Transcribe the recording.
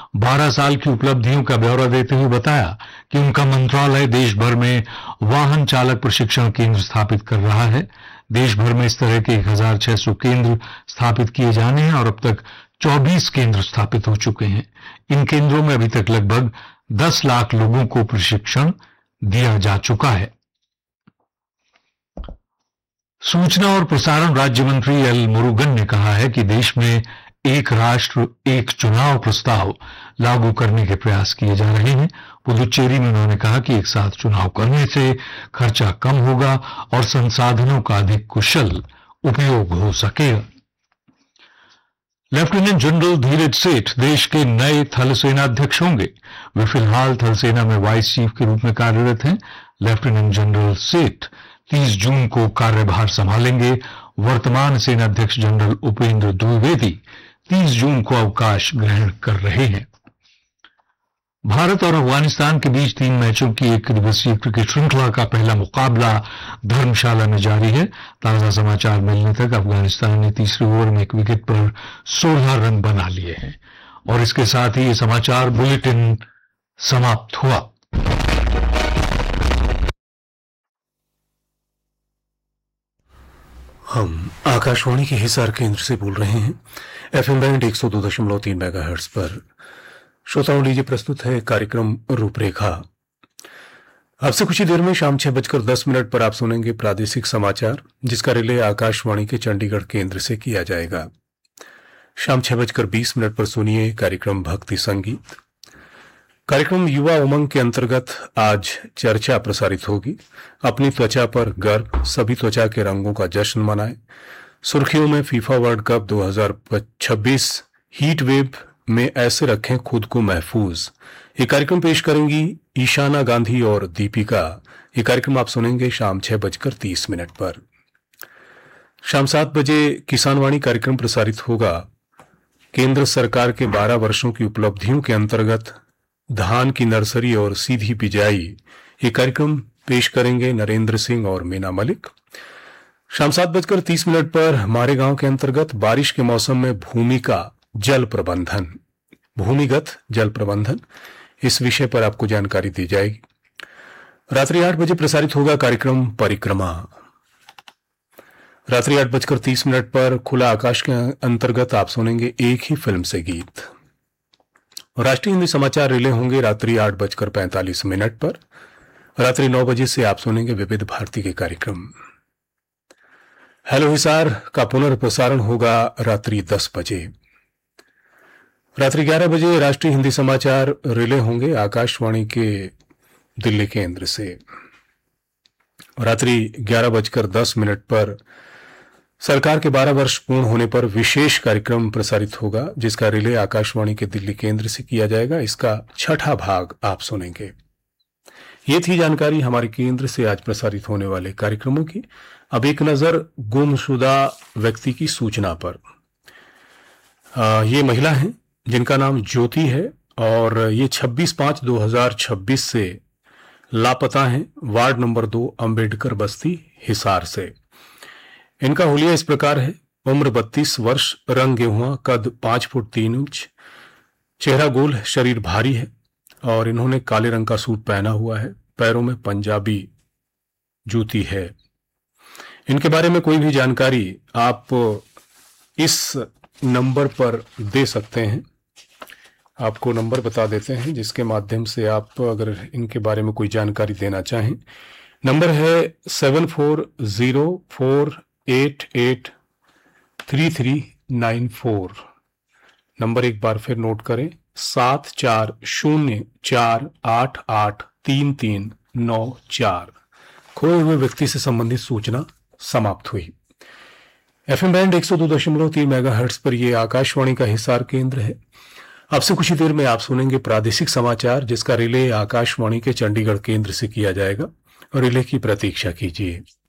12 साल की उपलब्धियों का ब्यौरा देते हुए बताया कि उनका मंत्रालय देश भर में वाहन चालक प्रशिक्षण केंद्र स्थापित कर रहा है। देश भर में इस तरह के 1600 केंद्र स्थापित किए जाने हैं और अब तक 24 केंद्र स्थापित हो चुके हैं। इन केंद्रों में अभी तक लगभग 10 लाख लोगों को प्रशिक्षण दिया जा चुका है। सूचना और प्रसारण राज्य मंत्री एल मुरुगन ने कहा है कि देश में एक राष्ट्र एक चुनाव प्रस्ताव लागू करने के प्रयास किए जा रहे हैं। पुदुचेरी में उन्होंने कहा कि एक साथ चुनाव करने से खर्चा कम होगा और संसाधनों का अधिक कुशल उपयोग हो सकेगा। लेफ्टिनेंट जनरल धीरज सेठ देश के नए थल सेनाध्यक्ष होंगे। वे फिलहाल थल सेना में वाइस चीफ के रूप में कार्यरत हैं। लेफ्टिनेंट जनरल सेठ 30 जून को कार्यभार संभालेंगे। वर्तमान सेनाध्यक्ष जनरल उपेंद्र द्विवेदी 30 जून को अवकाश ग्रहण कर रहे हैं। भारत और अफगानिस्तान के बीच 3 मैचों की एक दिवसीय क्रिकेट श्रृंखला का पहला मुकाबला धर्मशाला में जारी है। ताजा समाचार मिलने तक अफगानिस्तान ने तीसरे ओवर में एक विकेट पर 16 रन बना लिए हैं। और इसके साथ ही ये समाचार बुलेटिन समाप्त हुआ। हम आकाशवाणी के हिसार केंद्र से बोल रहे हैं। एफएम बैंड 102.3 मेगाहर्ट्ज पर। श्रोताओं, लीजिए प्रस्तुत है कार्यक्रम रूपरेखा। आपसे कुछ ही देर में शाम 6:10 पर आप सुनेंगे प्रादेशिक समाचार, जिसका रिले आकाशवाणी के चंडीगढ़ केंद्र से किया जाएगा। शाम 6:20 पर सुनिए कार्यक्रम भक्ति संगीत। कार्यक्रम युवा उमंग के अंतर्गत आज चर्चा प्रसारित होगी। अपनी त्वचा पर गर्व, सभी त्वचा के रंगों का जश्न मनाएं। सुर्खियों में FIFA world cup 2026, heat wave में ऐसे रखें खुद को महफूज। ये कार्यक्रम पेश करेंगी ईशाना गांधी और दीपिका। ये कार्यक्रम आप सुनेंगे शाम 6:30 पर। शाम 7 बजे किसानवाणी कार्यक्रम प्रसारित होगा। केंद्र सरकार के 12 वर्षों की उपलब्धियों के अंतर्गत धान की नर्सरी और सीधी बिजाई, ये कार्यक्रम पेश करेंगे नरेंद्र सिंह और मीना मलिक। शाम 7:30 पर हमारे गांव के अंतर्गत बारिश के मौसम में भूमिगत जल प्रबंधन, इस विषय पर आपको जानकारी दी जाएगी। रात्रि 8 बजे प्रसारित होगा कार्यक्रम परिक्रमा। रात्रि 8:30 पर खुला आकाश के अंतर्गत आप सुनेंगे एक ही फिल्म से गीत। राष्ट्रीय हिंदी समाचार रिले होंगे रात्रि 8:45 पर। रात्रि 9 बजे से आप सुनेंगे विविध भारती के कार्यक्रम। हेलो हिसार का पुनर्प्रसारण होगा रात्रि 10 बजे। रात्रि 11 बजे राष्ट्रीय हिंदी समाचार रिले होंगे आकाशवाणी के दिल्ली केंद्र से। रात्रि 11:10 पर सरकार के 12 वर्ष पूर्ण होने पर विशेष कार्यक्रम प्रसारित होगा, जिसका रिले आकाशवाणी के दिल्ली केंद्र से किया जाएगा। इसका 6ठा भाग आप सुनेंगे। ये थी जानकारी हमारे केंद्र से आज प्रसारित होने वाले कार्यक्रमों की। अब एक नजर गुमशुदा व्यक्ति की सूचना पर। ये महिला हैं जिनका नाम ज्योति है और ये 26/5/2026 से लापता हैं। वार्ड नंबर 2 अंबेडकर बस्ती हिसार से। इनका हुलिया इस प्रकार है। उम्र 32 वर्ष, रंग गेहुआ, कद 5 फुट 3 इंच, चेहरा गोल, शरीर भारी है और इन्होंने काले रंग का सूट पहना हुआ है। पैरों में पंजाबी जूती है। इनके बारे में कोई भी जानकारी आप इस नंबर पर दे सकते हैं। आपको नंबर बता देते हैं जिसके माध्यम से आप अगर इनके बारे में कोई जानकारी देना चाहें। नंबर है 7404883394। नंबर एक बार फिर नोट करें, 7404883394। खोए हुए व्यक्ति से संबंधित सूचना समाप्त हुई। एफएम बैंड 102.3 मेगाहर्ट्ज पर यह आकाशवाणी का हिसार केंद्र है। आपसे कुछ ही देर में आप सुनेंगे प्रादेशिक समाचार, जिसका रिले आकाशवाणी के चंडीगढ़ केंद्र से किया जाएगा। रिले की प्रतीक्षा कीजिए।